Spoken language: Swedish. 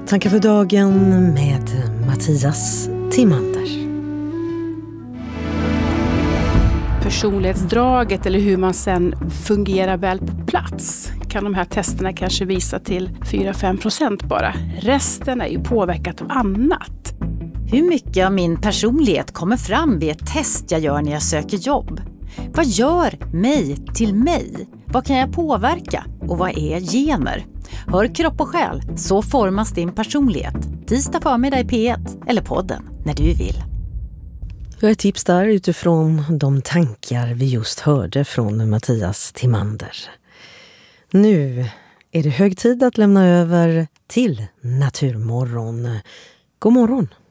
Tankar för dagen med Mattias Timander. Personlighetsdraget eller hur man sen fungerar väl på plats kan de här testerna kanske visa till 4-5% bara. Resten är ju påverkat av annat. Hur mycket av min personlighet kommer fram vid ett test jag gör när jag söker jobb? Vad gör mig till mig? Vad kan jag påverka? Och vad är gener? Hör Kropp och själ, så formas din personlighet. Tisdag förmiddag i P1 eller podden när du vill. Jag har ett tips där utifrån de tankar vi just hörde från Mattias Timander. Nu är det hög tid att lämna över till Naturmorgon. God morgon!